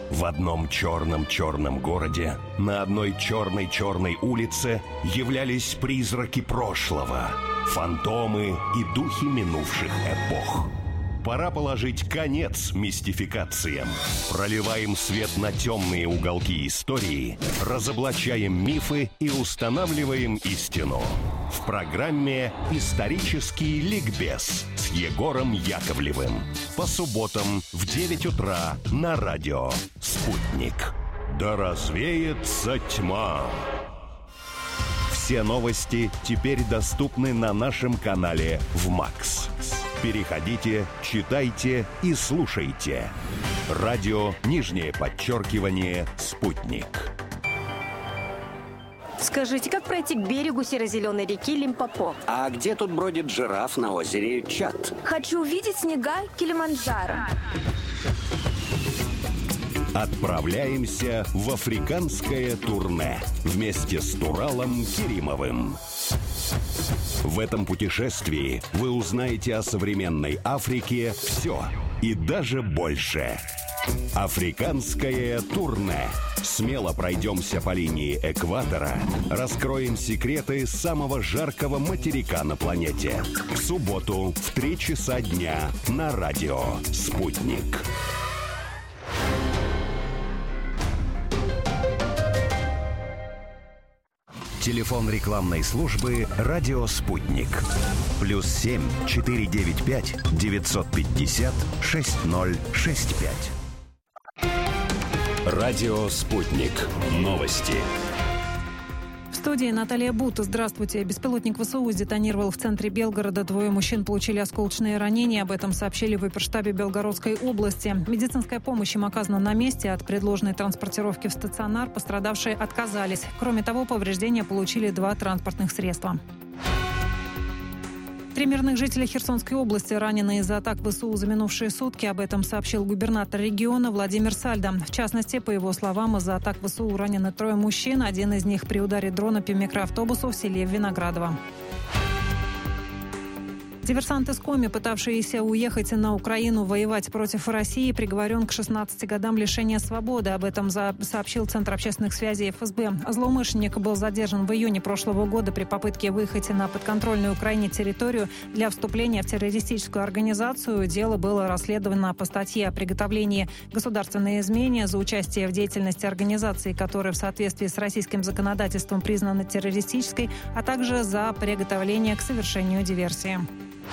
В одном черном городе на одной черной улице являлись призраки прошлого, фантомы и духи минувших эпох. Пора положить конец мистификациям. Проливаем свет на темные уголки истории, разоблачаем мифы и устанавливаем истину. В программе «Исторический ликбез» с Егором Яковлевым. По субботам в 9 утра на радио «Спутник». Да развеется тьма! Все новости теперь доступны на нашем канале в МАКС. Переходите, читайте и слушайте. Радио _, «Спутник». Скажите, как пройти к берегу серо-зеленой реки Лимпопо? А где тут бродит жираф на озере Чад? Хочу увидеть снега Килиманджаро. Отправляемся в африканское турне вместе с Туралом Керимовым. В этом путешествии вы узнаете о современной Африке все и даже больше. Африканское турне. Смело пройдемся по линии экватора, раскроем секреты самого жаркого материка на планете. В субботу в 3 часа дня на радио «Спутник». Телефон рекламной службы «Радио Спутник». +7 495 950 6065. Радио «Спутник». Новости. В студии Наталья Бута. Здравствуйте. Беспилотник ВСУ сдетонировал в центре Белгорода. 2 мужчин получили осколочные ранения. Об этом сообщили в оперштабе Белгородской области. Медицинская помощь им оказана на месте. От предложенной транспортировки в стационар пострадавшие отказались. Кроме того, повреждения получили 2 транспортных средства. 3 мирных жителя Херсонской области ранены из-за атак ВСУ за минувшие сутки. Об этом сообщил губернатор региона Владимир Сальдо. В частности, по его словам, из-за атак ВСУ ранены 3 мужчин. Один из них при ударе дрона по микроавтобусу в селе Виноградово. Диверсант из Коми, пытавшийся уехать на Украину воевать против России, приговорен к 16 годам лишения свободы. Об этом сообщил Центр общественных связей ФСБ. Злоумышленник был задержан в июне прошлого года при попытке выехать на подконтрольную Украине территорию для вступления в террористическую организацию. Дело было расследовано по статье о приготовлении государственной измене за участие в деятельности организации, которая в соответствии с российским законодательством признана террористической, а также за приготовление к совершению диверсии.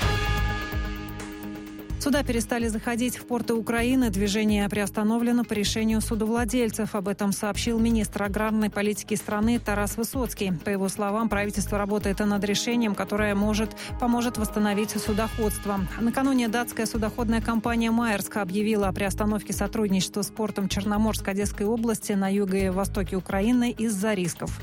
Суда перестали заходить в порты Украины. Движение приостановлено по решению судовладельцев. Об этом сообщил министр аграрной политики страны Тарас Высоцкий. По его словам, правительство работает над решением, которое поможет восстановить судоходство. Накануне датская судоходная компания «Маерск» объявила о приостановке сотрудничества с портом Черноморск Одесской области на юго-востоке Украины из-за рисков.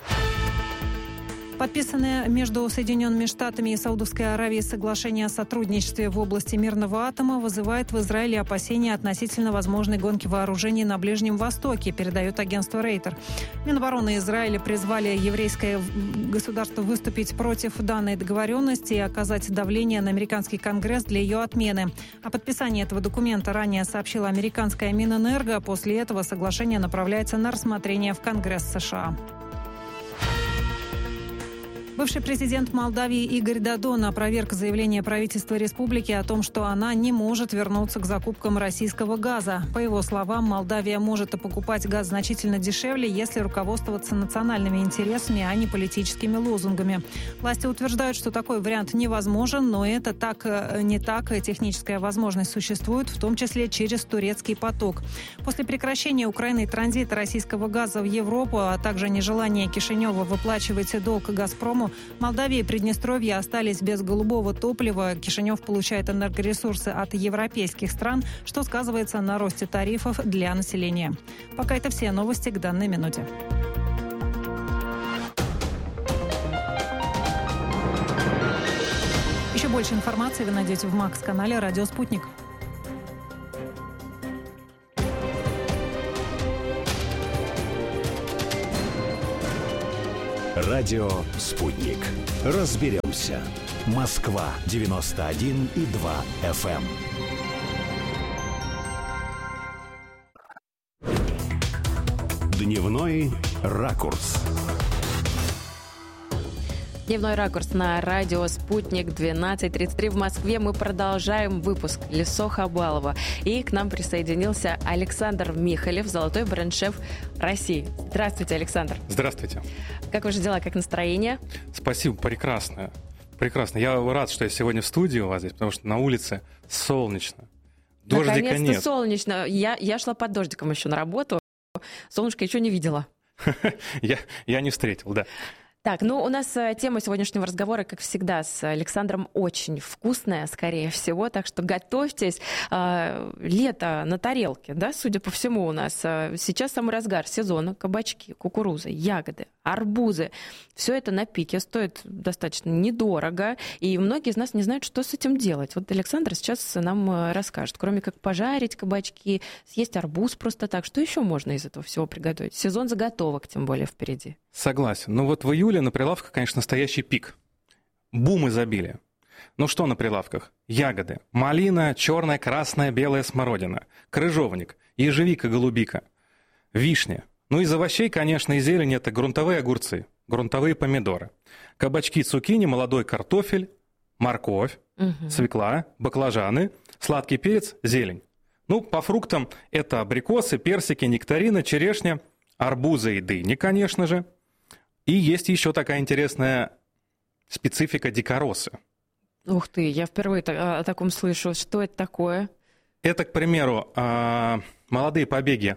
Подписанное между Соединенными Штатами и Саудовской Аравией соглашение о сотрудничестве в области мирного атома вызывает в Израиле опасения относительно возможной гонки вооружений на Ближнем Востоке, передает агентство Рейтер. Минобороны Израиля призвали еврейское государство выступить против данной договоренности и оказать давление на американский Конгресс для ее отмены. О подписании этого документа ранее сообщила американская Минэнерго. После этого соглашение направляется на рассмотрение в Конгресс США. Бывший президент Молдавии Игорь Додон опроверг заявление правительства республики о том, что она не может вернуться к закупкам российского газа. По его словам, Молдавия может покупать газ значительно дешевле, если руководствоваться национальными интересами, а не политическими лозунгами. Власти утверждают, что такой вариант невозможен, но это не так. Техническая возможность существует, в том числе через турецкий поток. После прекращения Украиной транзита российского газа в Европу, а также нежелания Кишинева выплачивать долг «Газпрому», Молдавия и Приднестровье остались без голубого топлива. Кишинев получает энергоресурсы от европейских стран, что сказывается на росте тарифов для населения. Пока это все новости к данной минуте. Еще больше информации вы найдете в МАКС-канале «Радио Спутник». Радио «Спутник». Разберемся. Москва 91,2 FM. Дневной ракурс. Дневной ракурс на радио «Спутник», 12:33 в Москве. Мы продолжаем выпуск «Лесо Хабалова». И к нам присоединился Александр Михалев, золотой бренд-шеф России. Здравствуйте, Александр. Здравствуйте. Как ваши дела, как настроение? Спасибо, прекрасно. Прекрасно. Я рад, что я сегодня в студии у вас здесь, потому что на улице солнечно. Дождика Наконец-то нет. солнечно. Я шла под дождиком еще на работу. Солнышко еще не видела. Я не встретил, да. Так, ну у нас тема сегодняшнего разговора, как всегда, с Александром очень вкусная, скорее всего, так что готовьтесь. Лето на тарелке, да, судя по всему у нас. Сейчас самый разгар сезона. Кабачки, кукуруза, ягоды, арбузы. Все это на пике, стоит достаточно недорого, и многие из нас не знают, что с этим делать. Вот Александр сейчас нам расскажет. Кроме как пожарить кабачки, съесть арбуз просто так, что еще можно из этого всего приготовить? Сезон заготовок, тем более, впереди. Согласен. Ну вот в июле на прилавках, конечно, настоящий пик. Бум изобилия. Ну что на прилавках? Ягоды. Малина, черная, красная, белая смородина. Крыжовник, ежевика, голубика. Вишня. Ну из овощей, конечно, и зелень — это грунтовые огурцы, грунтовые помидоры. Кабачки, цукини, молодой картофель, морковь, свекла, баклажаны, сладкий перец, зелень. Ну, по фруктам это абрикосы, персики, нектарины, черешня, арбузы и дыни, конечно же. И есть еще такая интересная специфика — дикоросы. Ух ты, я впервые о таком слышу. Что это такое? Это, к примеру, молодые побеги,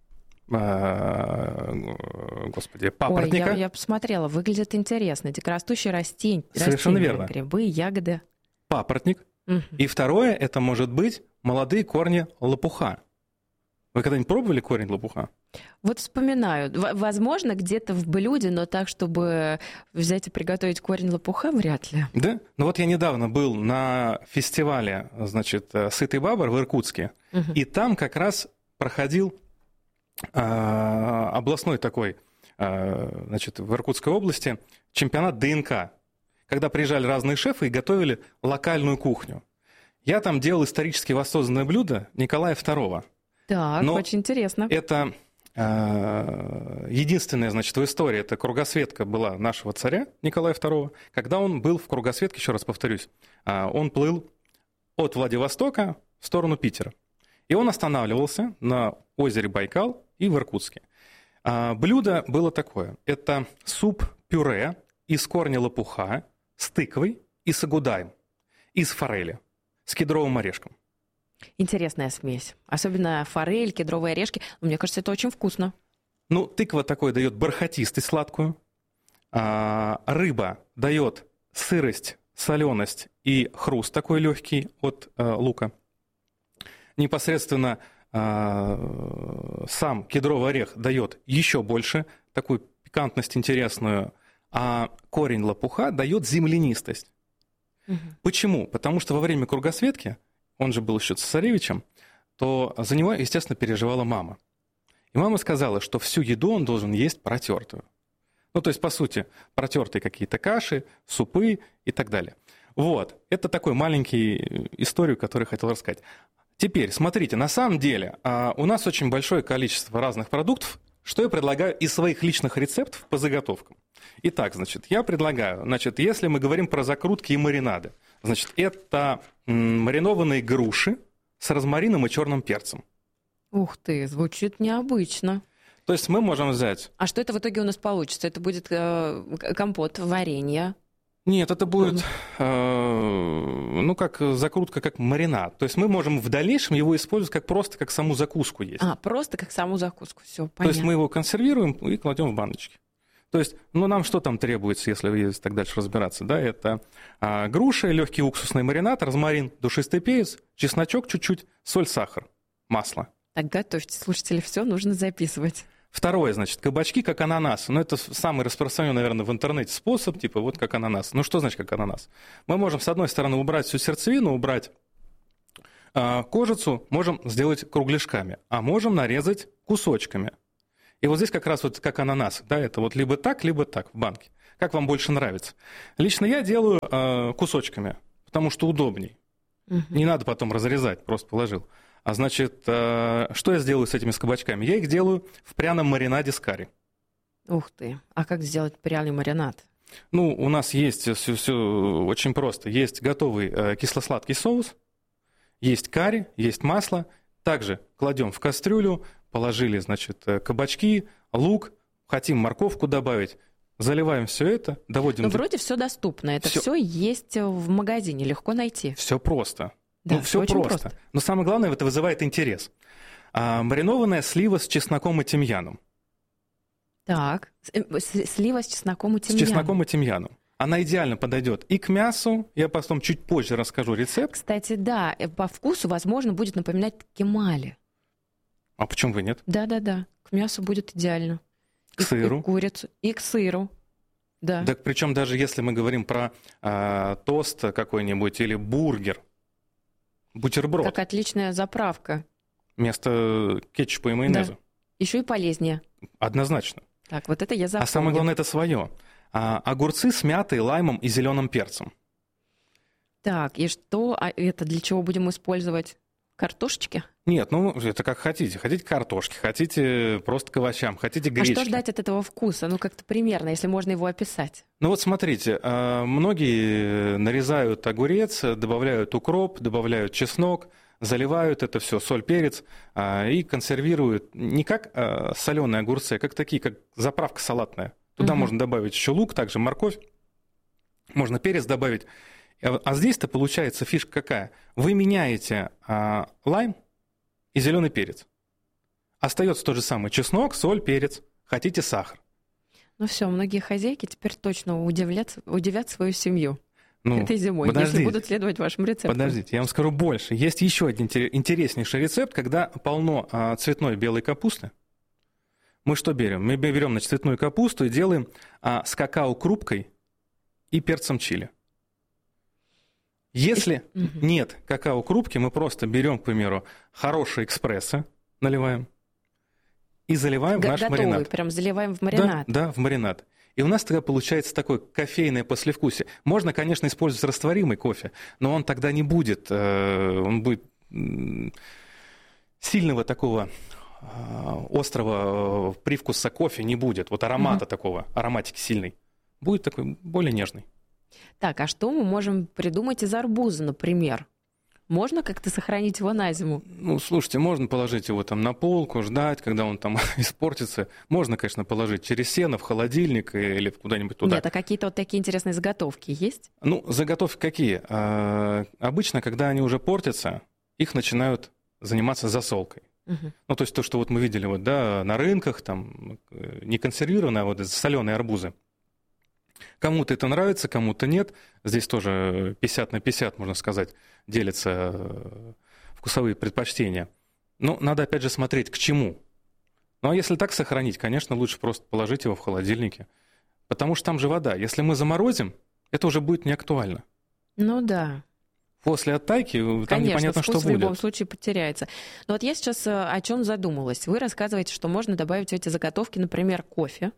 папоротника. Ой, я посмотрела, выглядит интересно. Дикорастущие растения. Совершенно верно. Грибы, ягоды. Папоротник. И второе, это может быть молодые корни лопуха. Вы когда-нибудь пробовали корень лопуха? Вот вспоминаю. Возможно, где-то в блюде, но так, чтобы взять и приготовить корень лопуха, вряд ли. Да? Ну вот я недавно был на фестивале, значит, «Сытый бабр» в Иркутске, и там как раз проходил областной такой, значит, в Иркутской области чемпионат ДНК, когда приезжали разные шефы и готовили локальную кухню. Я там делал исторически воссозданное блюдо Николая II. Так, но очень интересно. Это единственная, значит, в истории, это кругосветка была нашего царя Николая II. Когда он был в кругосветке, еще раз повторюсь, он плыл от Владивостока в сторону Питера. И он останавливался на озере Байкал и в Иркутске. Блюдо было такое. Это суп-пюре из корня лопуха с тыквой и с агудаем, из форели, с кедровым орешком. Интересная смесь. Особенно форель, кедровые орешки. Мне кажется, это очень вкусно. Ну, тыква такой дает бархатистость сладкую. Рыба дает сырость, соленость и хруст такой легкий от лука. Непосредственно сам кедровый орех дает еще больше такую пикантность интересную, а корень лопуха дает землянистость. Почему? Потому что во время кругосветки, он же был еще цесаревичем, то за него, естественно, переживала мама. И мама сказала, что всю еду он должен есть протертую. Ну, то есть, по сути, протертые какие-то каши, супы и так далее. Вот. Это такой маленький историю, которую я хотел рассказать. Теперь, смотрите, на самом деле у нас очень большое количество разных продуктов, что я предлагаю из своих личных рецептов по заготовкам. Итак, значит, я предлагаю, значит, если мы говорим про закрутки и маринады, значит, это маринованные груши с розмарином и черным перцем. Ух ты, звучит необычно. То есть мы можем взять... А что это в итоге у нас получится? Это будет компот, варенье? Нет, это будет, ну, как закрутка, как маринад. То есть мы можем в дальнейшем его использовать как просто как саму закуску есть. Просто как саму закуску, все понятно. То есть мы его консервируем и кладем в баночки. То есть, ну, нам что там требуется, если так дальше разбираться, да, это груши, легкий уксусный маринад, розмарин, душистый перец, чесночок чуть-чуть, соль, сахар, масло. Так, готовьте, слушатели, все нужно записывать. Второе, значит, кабачки как ананас. Ну, это самый распространенный, наверное, в интернете способ, типа вот как ананас. Ну, что значит как ананас? Мы можем, с одной стороны, убрать всю сердцевину, убрать кожицу, можем сделать кругляшками, а можем нарезать кусочками. И вот здесь как раз вот как ананас, да, это вот либо так в банке. Как вам больше нравится? Лично я делаю кусочками, потому что удобней. Не надо потом разрезать, просто положил. Значит, что я сделаю с этими кабачками? Я их делаю в пряном маринаде с карри. Ух ты. А как сделать пряный маринад? Ну, у нас есть все очень просто. Есть готовый кисло-сладкий соус, есть карри, есть масло. Также кладем в кастрюлю, положили, значит, кабачки, лук, хотим морковку добавить, заливаем все это, доводим... Но вроде все доступно. Это все есть в магазине, легко найти. Все просто. Да, все очень просто. Но самое главное, это вызывает интерес. Маринованная слива с чесноком и тимьяном. Так, слива с чесноком и С тимьяном. чесноком и тимьяном. Она идеально подойдет и к мясу. Я потом чуть позже расскажу рецепт. Кстати, да, по вкусу, возможно, будет напоминать кемали. А почему бы нет? Да-да-да, к мясу будет идеально. К сыру. И к курицу, и к сыру. Да. Так причем даже если мы говорим про тост какой-нибудь или бургер, бутерброд. Как отличная заправка. Вместо кетчупа и майонеза. Да. Еще и полезнее. Однозначно. Так, вот это я запомню. А самое главное, это свое. Огурцы с мятой, лаймом и зеленым перцем. Так, и что? А это для чего будем использовать? Картошечки? Нет, ну это как хотите. Хотите картошки, хотите просто к овощам, хотите гречки. А что ждать от этого вкуса? Ну, как-то примерно, если можно его описать. Ну вот смотрите, многие нарезают огурец, добавляют укроп, добавляют чеснок, заливают это все, соль, перец, и консервируют не как соленые огурцы, а как такие, как заправка салатная. Туда можно добавить еще лук, также морковь, можно перец добавить. А здесь-то получается фишка какая? Вы меняете лайм и зеленый перец. Остается тот же самый чеснок, соль, перец. Хотите сахар. Ну все, многие хозяйки теперь точно удивят свою семью этой зимой, подождите, если будут следовать вашим рецептам. Подождите, я вам скажу больше. Есть еще один интереснейший рецепт, когда полно цветной белой капусты. Мы что берем? Мы берем, значит, цветную капусту и делаем с какао-крупкой и перцем чили. Если нет какао-крупки, мы просто берем, к примеру, хорошие экспрессы, наливаем и заливаем в наш маринад. Прям заливаем в маринад. Да, в маринад. И у нас тогда получается такое кофейное послевкусие. Можно, конечно, использовать растворимый кофе, но он тогда не будет, он будет сильного такого острого привкуса кофе не будет. Вот аромата такого, ароматики сильной. Будет такой более нежный. Так, а что мы можем придумать из арбуза, например? Можно как-то сохранить его на зиму? Ну, слушайте, можно положить его там на полку, ждать, когда он там испортится. Можно, конечно, положить через сено в холодильник или куда-нибудь туда. Нет, а какие-то вот такие интересные заготовки есть? Ну, заготовки какие? Обычно, когда они уже портятся, их начинают заниматься засолкой. Ну, то есть то, что вот мы видели вот, да, на рынках, там, не консервированные, а вот соленые арбузы. Кому-то это нравится, кому-то нет. Здесь тоже 50 на 50, можно сказать, делятся вкусовые предпочтения. Но надо, опять же, смотреть, к чему. Ну, а если так сохранить, конечно, лучше просто положить его в холодильнике. Потому что там же вода. Если мы заморозим, это уже будет не актуально. Ну, да. После оттайки там конечно, непонятно, что будет. в любом случае потеряется. Но вот я сейчас о чем задумалась. Вы рассказываете, что можно добавить в эти заготовки, например, кофе.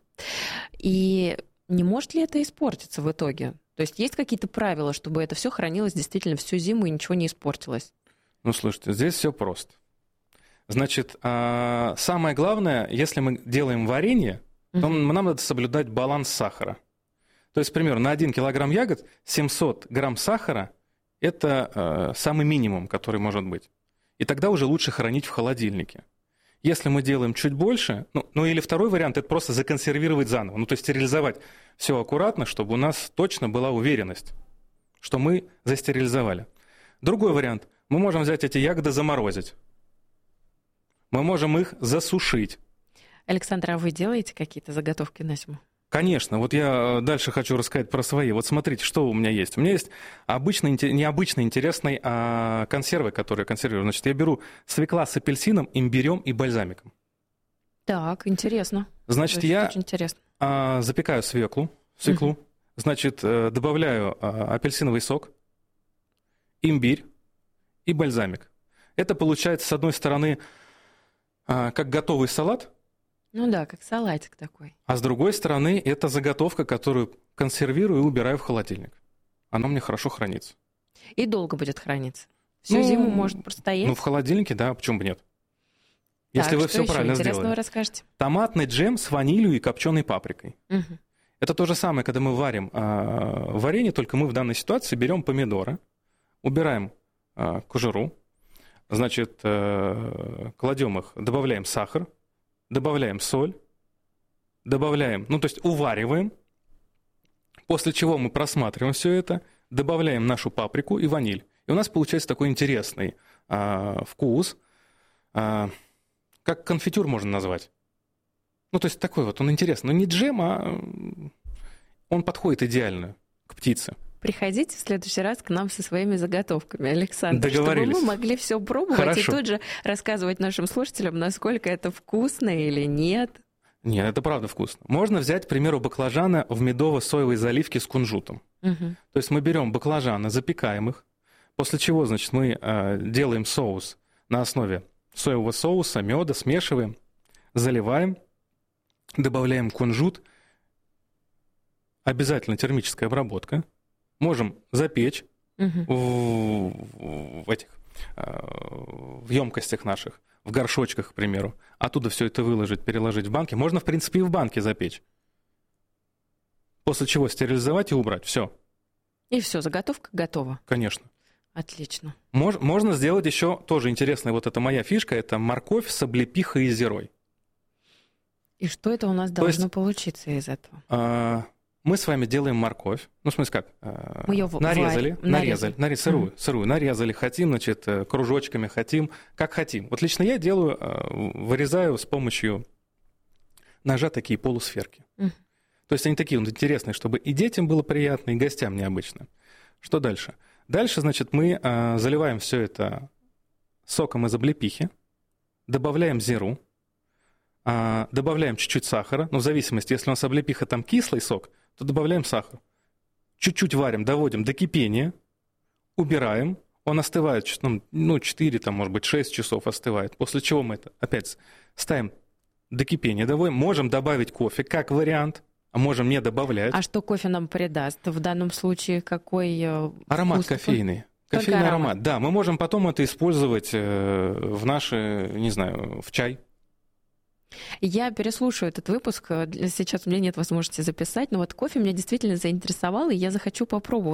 И не может ли это испортиться в итоге? То есть есть какие-то правила, чтобы это все хранилось действительно всю зиму и ничего не испортилось? Ну, слушайте, здесь все просто. Значит, самое главное, если мы делаем варенье, то нам надо соблюдать баланс сахара. То есть, к примеру, на 1 килограмм ягод 700 грамм сахара – это самый минимум, который может быть. И тогда уже лучше хранить в холодильнике. Если мы делаем чуть больше, ну или второй вариант – это просто законсервировать заново, ну то есть стерилизовать все аккуратно, чтобы у нас точно была уверенность, что мы застерилизовали. Другой вариант – мы можем взять эти ягоды, заморозить. Мы можем их засушить. Александр, а вы делаете какие-то заготовки на зиму? Конечно. Вот я дальше хочу рассказать про свои. Вот смотрите, что у меня есть. У меня есть необычные, интересные консервы, которые консервирую. Значит, я беру свекла с апельсином, имбирем и бальзамиком. Так, интересно. Значит, я очень интересно. Запекаю свеклу. Значит, добавляю апельсиновый сок, имбирь и бальзамик. Это получается, с одной стороны, как готовый салат. Ну да, как салатик такой. А с другой стороны, это заготовка, которую консервирую и убираю в холодильник. Она у меня хорошо хранится. И долго будет храниться? Всю зиму может простоять? Ну, в холодильнике, да, почему бы нет? Если вы все правильно сделали. Вы расскажете? Томатный джем с ванилью и копченой паприкой. Угу. Это то же самое, когда мы варим варенье, только мы в данной ситуации берем помидоры, убираем кожуру, значит, кладем их, добавляем сахар, добавляем соль, добавляем, ну, то есть увариваем, после чего мы просматриваем все это, добавляем нашу паприку и ваниль. И у нас получается такой интересный вкус, как конфитюр можно назвать. Ну, то есть такой вот, он интересный. Но не джем, а он подходит идеально к птице. Приходите в следующий раз к нам со своими заготовками, Александр, договорились. Чтобы мы могли все пробовать. Хорошо. И тут же рассказывать нашим слушателям, насколько это вкусно или нет. Нет, это правда вкусно. Можно взять, к примеру, баклажаны в медово-соевой заливке с кунжутом. Угу. То есть мы берем баклажаны, запекаем их, после чего, значит, мы делаем соус на основе соевого соуса, меда, смешиваем, заливаем, добавляем кунжут, обязательно термическая обработка. Можем запечь в емкостях наших, в горшочках, к примеру. Оттуда все это выложить, переложить в банки. Можно, в принципе, и в банке запечь. После чего стерилизовать и убрать. Все. И все, заготовка готова. Конечно. Отлично. Можно сделать еще тоже интересная, вот это моя фишка, это морковь с облепихой и зирой. И что это у нас должно получиться из этого? Мы с вами делаем морковь. Ну, в смысле как? Мы ее нарезали, сырую, нарезали. Хотим, значит, кружочками, хотим, как хотим. Вот лично я делаю, вырезаю с помощью ножа такие полусферки. То есть они такие вот интересные, чтобы и детям было приятно, и гостям необычно. Что дальше? Дальше, значит, мы заливаем все это соком из облепихи, добавляем зиру, добавляем чуть-чуть сахара, но в зависимости, если у нас облепиха там кислый сок, то добавляем сахар. Чуть-чуть варим, доводим до кипения, убираем, он остывает, 4, там, может быть, 6 часов остывает, после чего мы это опять ставим до кипения, доводим, можем добавить кофе как вариант, а можем не добавлять. А что кофе нам придаст? В данном случае какой аромат кофейный. Кофейный аромат. Да, мы можем потом это использовать в наши, не знаю, в чай. Я переслушаю этот выпуск. Сейчас у меня нет возможности записать, но вот кофе меня действительно заинтересовал, и я хочу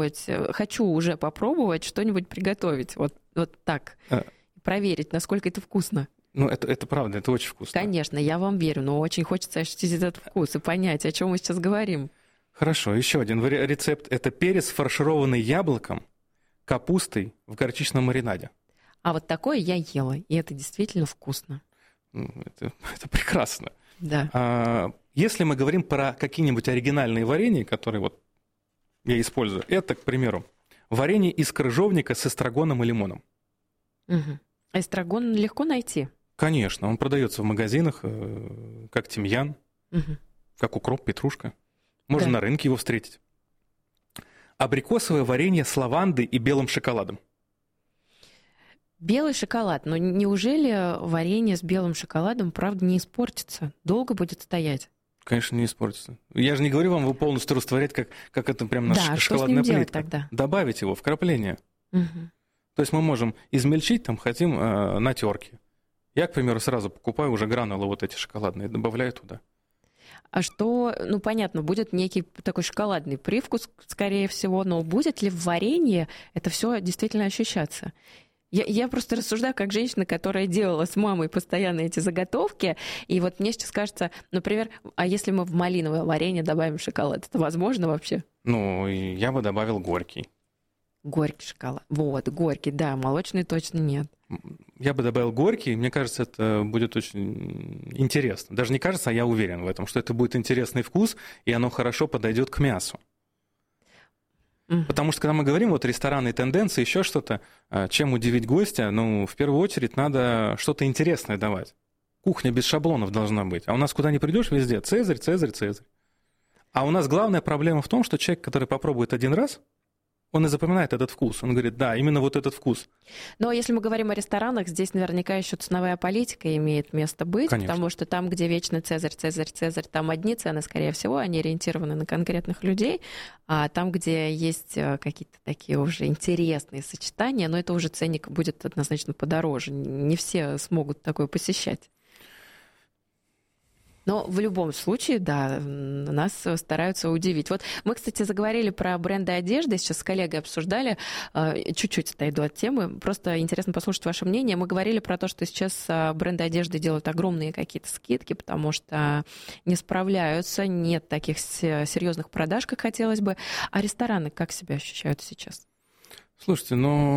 уже попробовать что-нибудь приготовить. Вот так. Проверить, насколько это вкусно. Ну, это правда, это очень вкусно. Конечно, я вам верю, но очень хочется ощутить этот вкус и понять, о чем мы сейчас говорим. Хорошо, еще один рецепт. Это перец, фаршированный яблоком, капустой в горчичном маринаде. А вот такое я ела, и это действительно вкусно. Это прекрасно. Да. Если мы говорим про какие-нибудь оригинальные варенья, которые вот я использую, это, к примеру, варенье из крыжовника с эстрагоном и лимоном. Угу. Эстрагон легко найти? Конечно, он продается в магазинах, как тимьян, как укроп, петрушка. Можно на рынке его встретить. Абрикосовое варенье с лавандой и белым шоколадом. Белый шоколад. Но неужели варенье с белым шоколадом, правда, не испортится? Долго будет стоять? Конечно, не испортится. Я же не говорю вам его полностью растворять, как это прям наша шоколадная плитка. Тогда? Добавить его, вкрапление. Угу. То есть мы можем измельчить, там хотим на терке. Я, к примеру, сразу покупаю уже гранулы вот эти шоколадные, добавляю туда. А что, понятно, будет некий такой шоколадный привкус, скорее всего, но будет ли в варенье это все действительно ощущаться? Я просто рассуждаю как женщина, которая делала с мамой постоянно эти заготовки, и вот мне сейчас кажется, например, а если мы в малиновое варенье добавим шоколад, это возможно вообще? Я бы добавил горький. Горький шоколад. Вот, горький, да, молочный точно нет. Я бы добавил горький, мне кажется, это будет очень интересно. Даже не кажется, а я уверен в этом, что это будет интересный вкус, и оно хорошо подойдет к мясу. Потому что, когда мы говорим, вот ресторанные тенденции, еще что-то, чем удивить гостя, в первую очередь надо что-то интересное давать. Кухня без шаблонов должна быть. А у нас куда ни придешь, везде Цезарь, Цезарь, Цезарь. А у нас главная проблема в том, что человек, который попробует один раз, он и запоминает этот вкус. Он говорит, да, именно вот этот вкус. Но если мы говорим о ресторанах, здесь наверняка еще ценовая политика имеет место быть, Конечно. Потому что там, где вечно Цезарь, там одни цены, скорее всего, они ориентированы на конкретных людей, а там, где есть какие-то такие уже интересные сочетания, но это уже ценник будет однозначно подороже. Не все смогут такое посещать. Но в любом случае, да, нас стараются удивить. Вот мы, кстати, заговорили про бренды одежды, сейчас с коллегой обсуждали, чуть-чуть отойду от темы, просто интересно послушать ваше мнение. Мы говорили про то, что сейчас бренды одежды делают огромные какие-то скидки, потому что не справляются, нет таких серьезных продаж, как хотелось бы. А рестораны как себя ощущают сейчас? Слушайте,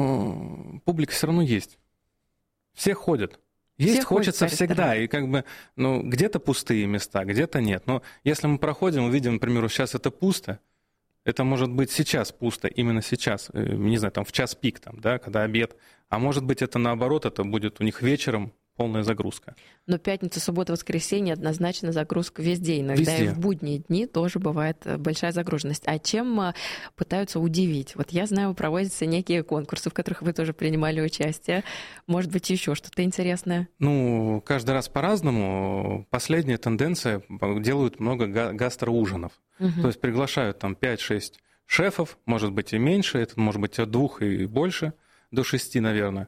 но публика все равно есть. Все ходят. Есть хочется всегда, и как бы, где-то пустые места, где-то нет. Но если мы проходим, увидим, например, сейчас это пусто, это может быть сейчас пусто, именно сейчас, не знаю, там в час пик, там, да, когда обед, а может быть это наоборот, это будет у них вечером полная загрузка. Но пятница, суббота, воскресенье однозначно загрузка весь день. Но иногда и в будние дни тоже бывает большая загруженность. А чем пытаются удивить? Вот я знаю, проводятся некие конкурсы, в которых вы тоже принимали участие. Может быть, еще что-то интересное? Каждый раз по-разному. Последняя тенденция, делают много гастроужинов. То есть приглашают там 5-6 шефов, может быть и меньше, это может быть от 2 и больше, до 6, наверное.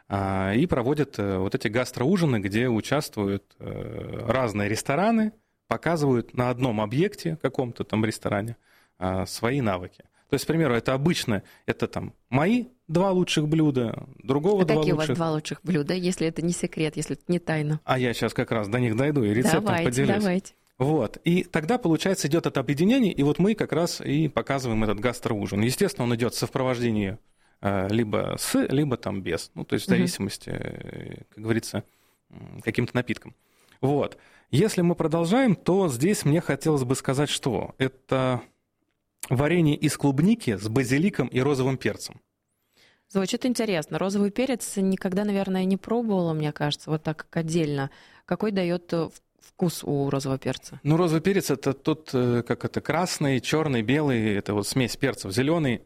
И проводят вот эти гастроужины, где участвуют разные рестораны, показывают на одном объекте, каком-то там ресторане, свои навыки. То есть, к примеру, это обычно, это там мои 2 лучших блюда, другого 2 лучших. Какие у вас 2 лучших блюда, если это не секрет, если это не тайна? А я сейчас как раз до них дойду и рецептом поделюсь. Давайте. Вот. И тогда, получается, идет это объединение, и вот мы как раз и показываем этот гастроужин. Естественно, он идет в сопровождении либо с, либо там без. То есть в зависимости, как говорится, каким-то напитком. Вот. Если мы продолжаем, то здесь мне хотелось бы сказать, что это варенье из клубники с базиликом и розовым перцем. Звучит интересно. Розовый перец никогда, наверное, не пробовала, мне кажется, вот так как отдельно. Какой дает вкус у розового перца? Розовый перец это тот, как это, красный, черный, белый, это вот смесь перцев, зеленый,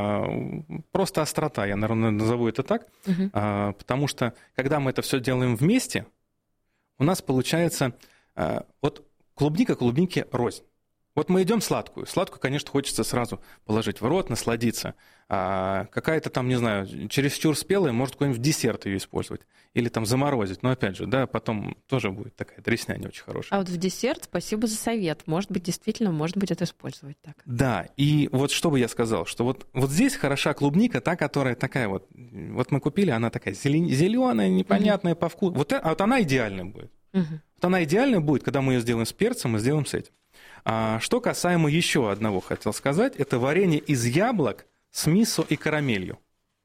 просто острота, я, наверное, назову это так, потому что когда мы это все делаем вместе, у нас получается вот клубника клубнике рознь. Вот мы идем сладкую. Сладкую, конечно, хочется сразу положить в рот, насладиться. А какая-то там, не знаю, чересчур спелая, может какой-нибудь десерт ее использовать. Или там заморозить. Но опять же, да, потом тоже будет такая дресня не очень хорошая. А вот в десерт спасибо за совет. Может быть, действительно, можно будет это использовать так. Да, и вот что бы я сказал, что вот здесь хороша клубника, та, которая такая вот мы купили, она такая зеленая, непонятная по вкусу. Вот она идеальная будет. Вот она идеальная будет, когда мы ее сделаем с перцем и сделаем с этим. А что касаемо еще одного, хотел сказать, это варенье из яблок с мисо и карамелью.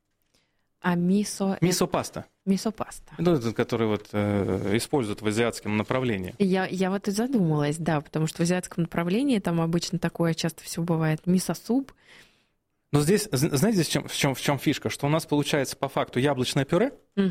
А мисо? Мисо-паста. Мисо-паста. Это, который вот используют в азиатском направлении. Я вот и задумалась, да, потому что в азиатском направлении там обычно такое часто все бывает. Мисо-суп. Но здесь, знаете, в чем фишка? Что у нас получается по факту яблочное пюре,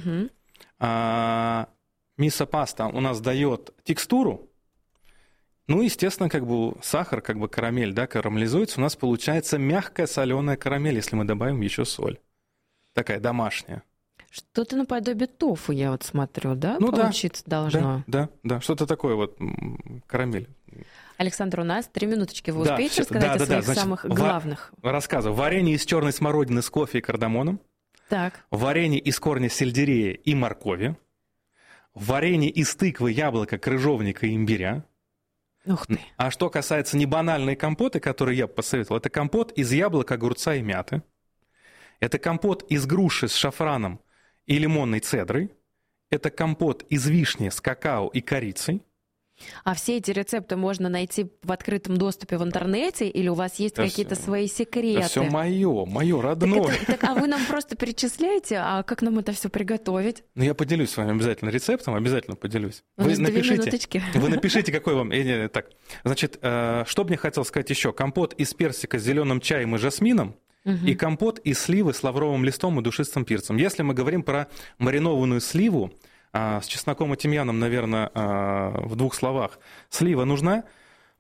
а мисо-паста у нас дает текстуру. Естественно, как бы сахар, как бы карамель, да, карамелизуется, у нас получается мягкая соленая карамель, если мы добавим еще соль. Такая домашняя. Что-то наподобие тофу, я вот смотрю, да, получиться должно? Да, что-то такое вот, карамель. Александр, у нас 3 минуточки. Вы успеете рассказать о своих самых главных? Рассказываю. Варенье из черной смородины с кофе и кардамоном. Так. Варенье из корня сельдерея и моркови. Варенье из тыквы, яблока, крыжовника и имбиря. Ух ты. А что касается небанальной компоты, которые я бы посоветовал, это компот из яблока, огурца и мяты. Это компот из груши с шафраном и лимонной цедрой. Это компот из вишни с какао и корицей. А все эти рецепты можно найти в открытом доступе в интернете, или у вас есть какие-то свои секреты? Это все мое родное. А вы нам просто перечисляете, а как нам это все приготовить? Я поделюсь с вами обязательно рецептом, обязательно поделюсь. Вы напишите, какой вам... Так, значит, что бы мне хотел сказать еще? Компот из персика с зеленым чаем и жасмином и компот из сливы с лавровым листом и душистым перцем. Если мы говорим про маринованную сливу, с чесноком и тимьяном, наверное, в 2 словах. Слива нужна.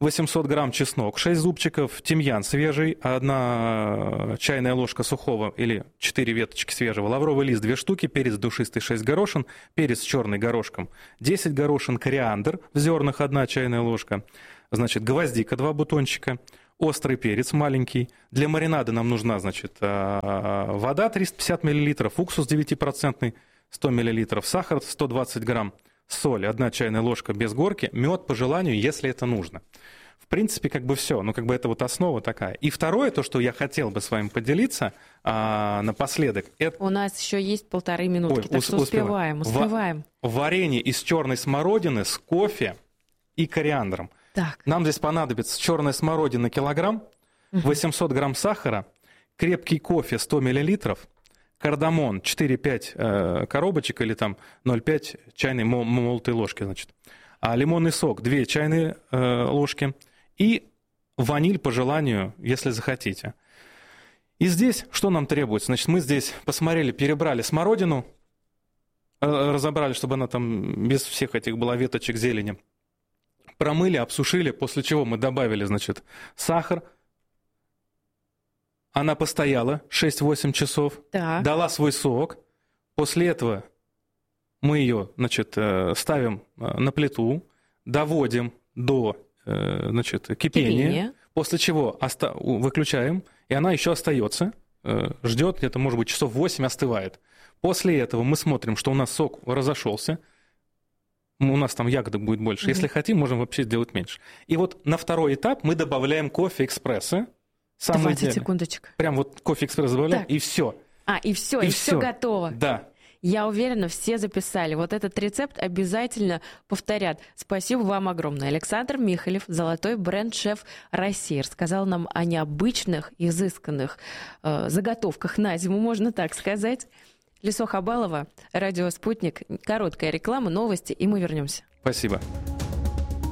800 грамм чеснок, 6 зубчиков, тимьян свежий, 1 чайная ложка сухого или 4 веточки свежего, лавровый лист 2 штуки, перец душистый 6 горошин, перец черный горошком 10 горошин, кориандр в зернах 1 чайная ложка, значит, гвоздика 2 бутончика, острый перец маленький. Для маринада нам нужна, значит, вода 350 мл, уксус 9% 100 мл, сахар 120 грамм, соль 1 чайная ложка без горки, мед по желанию, если это нужно. В принципе, как бы все, ну как бы это вот основа такая. И второе, то, что я хотел бы с вами поделиться напоследок. Это... У нас еще есть 1,5 минутки, так что успеваем. Варенье из черной смородины с кофе и кориандром. Так. Нам здесь понадобится черная смородина килограмм, 800 грамм сахара, крепкий кофе 100 мл, кардамон 4-5 коробочек или там 0,5 чайной молотой ложки, значит. Лимонный сок 2 чайные ложки и ваниль по желанию, если захотите. И здесь что нам требуется? Значит, мы здесь посмотрели, перебрали смородину, разобрали, чтобы она там без всех этих была веточек зелени. Промыли, обсушили, после чего мы добавили, значит, сахар. Она постояла 6-8 часов, дала свой сок. После этого мы ее, значит, ставим на плиту, доводим до, значит, кипения. После чего выключаем, и она еще остается, ждет где-то, может быть, часов 8 остывает. После этого мы смотрим, что у нас сок разошелся. У нас там ягоды будет больше. Если хотим, можем вообще сделать меньше. И вот на второй этап мы добавляем кофе экспрессо. 20 секундочек. Прям вот кофе экспрессо добавляем, и все. И все готово. Да. Я уверена, все записали. Вот этот рецепт обязательно повторят. Спасибо вам огромное. Александр Михалев, золотой бренд-шеф России, рассказал нам о необычных, изысканных заготовках на зиму, можно так сказать. Лисо Хабалова, радио «Спутник». Короткая реклама, новости, и мы вернемся. Спасибо.